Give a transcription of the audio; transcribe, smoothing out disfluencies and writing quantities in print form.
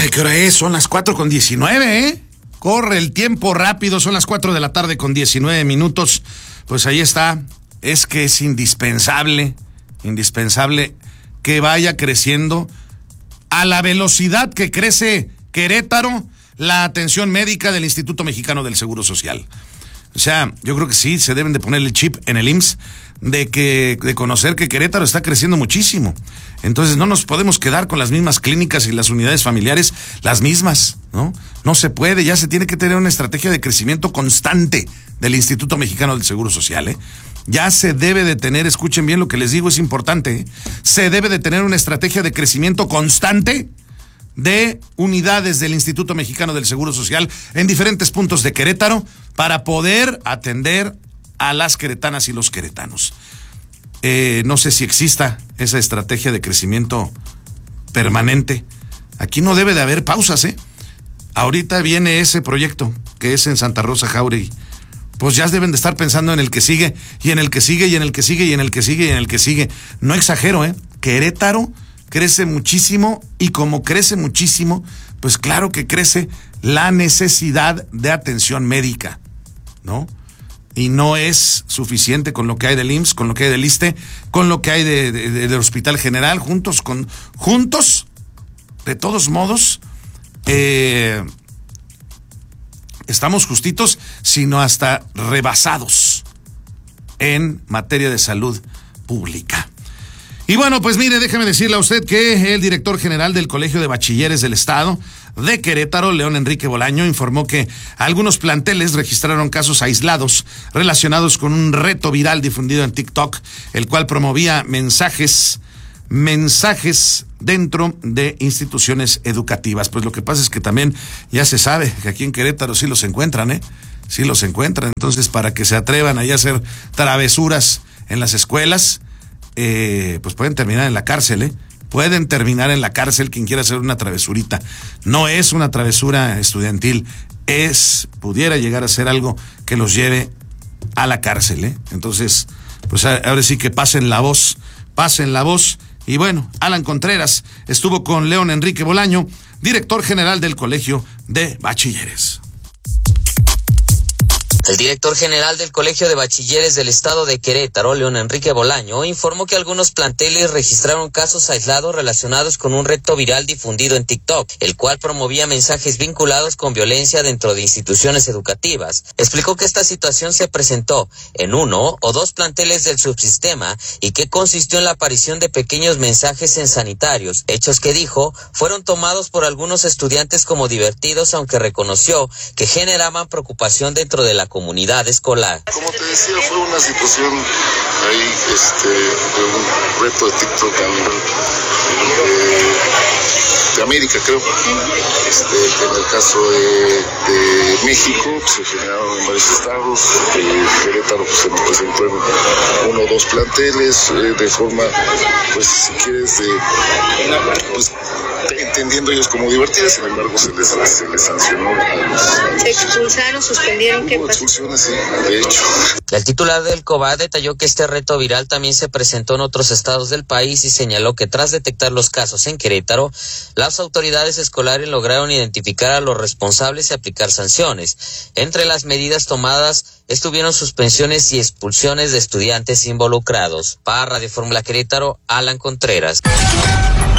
Ay, ¿qué hora es? Son las 4:19, ¿eh? Corre el tiempo rápido, son las 4 de la tarde con 19 minutos. Pues ahí está. Es que es indispensable que vaya creciendo a la velocidad que crece Querétaro la atención médica del Instituto Mexicano del Seguro Social. O sea, yo creo que sí, se deben de poner el chip en el IMSS de conocer que Querétaro está creciendo muchísimo. Entonces no nos podemos quedar con las mismas clínicas y las unidades familiares, las mismas, ¿no? No se puede, ya se tiene que tener una estrategia de crecimiento constante del Instituto Mexicano del Seguro Social, ¿eh? Ya se debe de tener, escuchen bien lo que les digo, es importante, ¿eh? Se debe de tener una estrategia de crecimiento constante de unidades del Instituto Mexicano del Seguro Social en diferentes puntos de Querétaro para poder atender a las queretanas y los queretanos. No sé si exista esa estrategia de crecimiento permanente. Aquí no debe de haber pausas, ¿eh? Ahorita viene ese proyecto que es en Santa Rosa Jáuregui. Pues ya deben de estar pensando en el que sigue, y en el que sigue, y en el que sigue, y en el que sigue, y en el que sigue. No exagero, ¿eh? Querétaro crece muchísimo, y como crece muchísimo, pues claro que crece la necesidad de atención médica, ¿no? Y no es suficiente con lo que hay del IMSS, con lo que hay del ISSSTE, con lo que hay del Hospital General, juntos, de todos modos, estamos justitos, sino hasta rebasados en materia de salud pública. Y bueno, pues mire, déjeme decirle a usted que el director general del Colegio de Bachilleres del Estado de Querétaro, León Enrique Bolaño, informó que algunos planteles registraron casos aislados relacionados con un reto viral difundido en TikTok, el cual promovía mensajes dentro de instituciones educativas. Pues lo que pasa es que también ya se sabe que aquí en Querétaro sí los encuentran, ¿eh? Sí los encuentran. Entonces, para que se atrevan ahí a hacer travesuras en las escuelas, pues pueden terminar en la cárcel, ¿eh? Pueden terminar en la cárcel quien quiera hacer una travesurita. No es una travesura estudiantil, pudiera llegar a ser algo que los lleve a la cárcel, ¿eh? Entonces, pues ahora sí que pasen la voz. Y bueno, Alan Contreras estuvo con León Enrique Bolaño, director general del Colegio de Bachilleres. El director general del Colegio de Bachilleres del Estado de Querétaro, León Enrique Bolaño, informó que algunos planteles registraron casos aislados relacionados con un reto viral difundido en TikTok, el cual promovía mensajes vinculados con violencia dentro de instituciones educativas. Explicó que esta situación se presentó en 1 o 2 planteles del subsistema y que consistió en la aparición de pequeños mensajes en sanitarios, hechos que dijo fueron tomados por algunos estudiantes como divertidos, aunque reconoció que generaban preocupación dentro de la comunidad escolar. Como te decía, fue una situación ahí, de un reto de TikTok a nivel de América, creo. En el caso de México, se generaron en varios estados. Querétaro pues, se presentó en 1 o 2 planteles, de forma, pues si quieres, pues entendiendo ellos como divertidas, sin embargo se les sancionó. ¿Se expulsaron, suspendieron? ¿Qué pasó? Expulsiones, sí, de hecho. El titular del COBAD detalló que este reto viral también se presentó en otros estados del país y señaló que tras detectar los casos en Querétaro, las autoridades escolares lograron identificar a los responsables y aplicar sanciones. Entre las medidas tomadas estuvieron suspensiones y expulsiones de estudiantes involucrados. Para Radio Fórmula Querétaro, Alan Contreras.